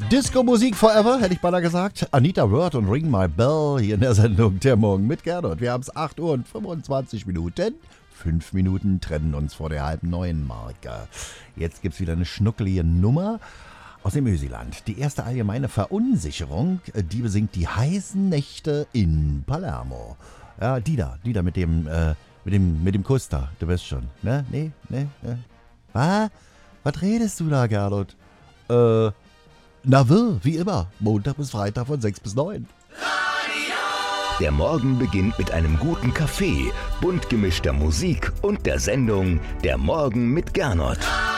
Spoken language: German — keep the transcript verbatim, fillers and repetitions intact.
Disco-Musik forever, hätte ich beinahe gesagt. Anita Word und Ring My Bell hier in der Sendung Der Morgen mit Gernot. Wir haben es acht Uhr und fünfundzwanzig Minuten. Fünf Minuten trennen uns vor der halben neuen Marke. Jetzt gibt es wieder eine schnuckelige Nummer aus dem Ösiland. Die erste allgemeine Verunsicherung, die besingt die heißen Nächte in Palermo. Ja, die da, die da mit dem, äh, mit dem, mit dem Kuss da, du weißt schon, ne? Nee, ne, ne. Was? Was redest du da, Gernot? Äh, na wie immer, Montag bis Freitag von sechs bis neun. Der Morgen beginnt mit einem guten Kaffee, bunt gemischter Musik und der Sendung Der Morgen mit Gernot.